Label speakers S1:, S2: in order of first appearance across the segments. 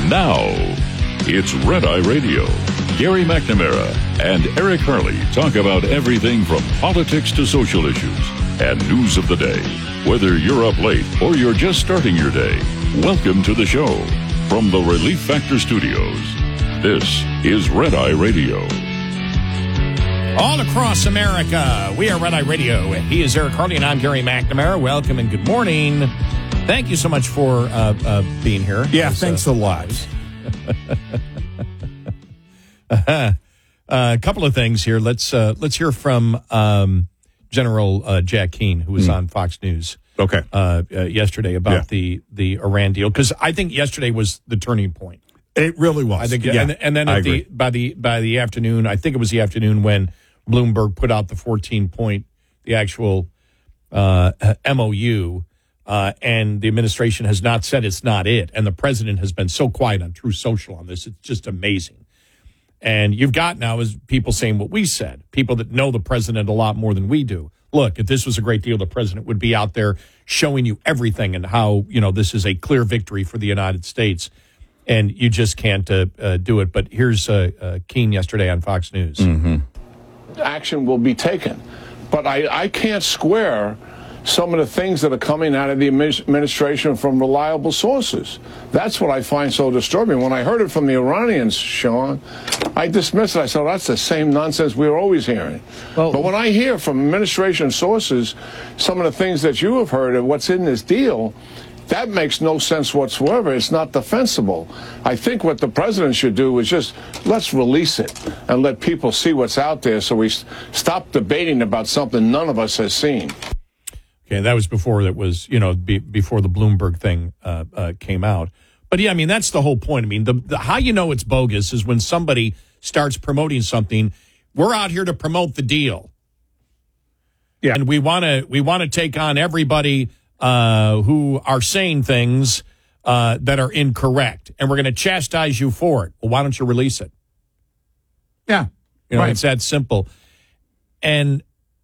S1: Now, it's Red Eye Radio. Gary McNamara and Eric Harley talk about everything from politics to social issues and news of the day. Whether you're up late or you're just starting your day, welcome to the show. From the Relief Factor Studios, this is Red Eye Radio.
S2: All across America, we are Red Eye Radio. He is Eric Harley, and I'm Gary McNamara. Welcome and good morning. Thank you so much for being here.
S3: Yeah, thanks a lot.
S2: A couple of things here. Let's hear from General Jack Keane, who was on Fox News.
S3: Okay.
S2: Yesterday about the Iran deal, because I think yesterday was the turning point.
S3: It really was.
S2: I think, and then by the afternoon, I think it was the afternoon when Bloomberg put out the 14-point, the actual MOU. And the administration has not said it's not it. And the president has been so quiet on Truth Social on this. It's just amazing. And you've got now is people saying what we said, people that know the president a lot more than we do. Look, if this was a great deal, the president would be out there showing you everything and how, this is a clear victory for the United States. And you just can't do it. But here's Keane yesterday on Fox News.
S4: Mm-hmm. Action will be taken. But I can't square some of the things that are coming out of the administration from reliable sources. That's what I find so disturbing. When I heard it from the Iranians, Sean, I dismissed it. I said, that's the same nonsense we were always hearing. But when I hear from administration sources some of the things that you have heard of what's in this deal, that makes no sense whatsoever. It's not defensible. I think what the president should do is just let's release it and let people see what's out there so we stop debating about something none of us has seen.
S2: Okay, that was before before the Bloomberg thing came out. But yeah, I mean, that's the whole point. I mean, the how you know it's bogus is when somebody starts promoting something. We're out here to promote the deal. Yeah. And we want to take on everybody who are saying things that are incorrect. And we're going to chastise you for it. Well, why don't you release it?
S3: Yeah.
S2: Right. It's that simple. And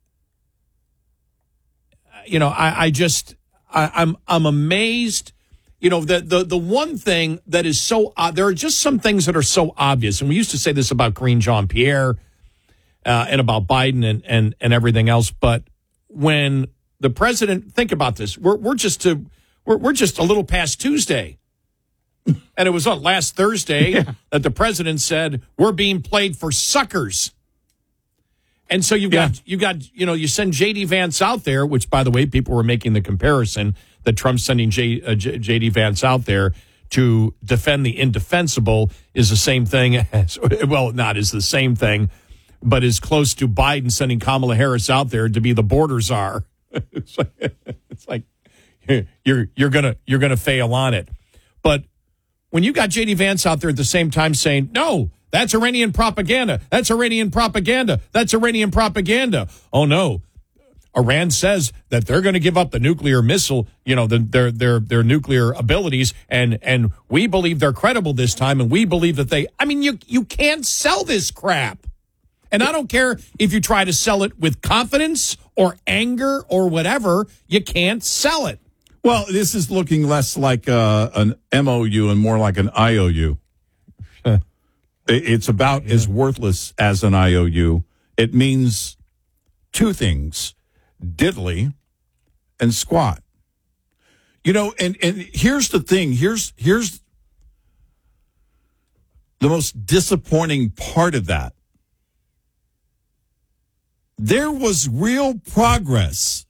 S2: I'm amazed. The one thing that is so there are just some things that are so obvious, and we used to say this about Karine Jean-Pierre and about Biden and everything else. But when the president, think about this, we're just a little past Tuesday, and it was on last Thursday that the president said we're being played for suckers. And so you send J.D. Vance out there, which, by the way, people were making the comparison that Trump sending J.D. Vance out there to defend the indefensible is the same thing as, well, not is the same thing, but is close to Biden sending Kamala Harris out there to be the border czar. It's like you're gonna fail on it. But when you got J.D. Vance out there at the same time saying, no, that's Iranian propaganda. That's Iranian propaganda. That's Iranian propaganda. Oh, no. Iran says that they're going to give up the nuclear missile, their nuclear abilities, and we believe they're credible this time, and we believe that you can't sell this crap. And I don't care if you try to sell it with confidence or anger or whatever, you can't sell it.
S3: Well, this is looking less like an MOU and more like an IOU. It's about as worthless as an IOU. It means two things, diddly and squat. And here's the thing. Here's the most disappointing part of that. There was real progress.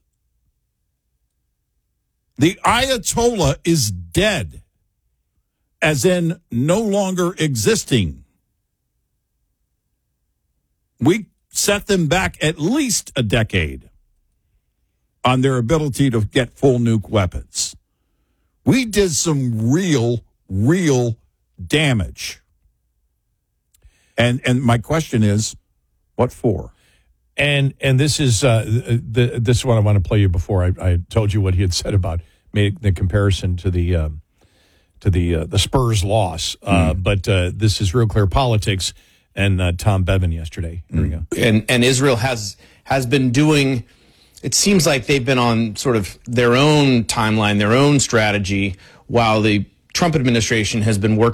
S3: The Ayatollah is dead, as in no longer existing. We set them back at least a decade on their ability to get full nuke weapons. We did some real damage. And my question is, what for?
S2: And this is this is what I want to play you before. I told you what he had said about made the comparison to the Spurs loss. But this is Real Clear Politics. And Tom Bevan yesterday. Here we go.
S5: And Israel has been doing, it seems like they've been on sort of their own timeline, their own strategy, while the Trump administration has been working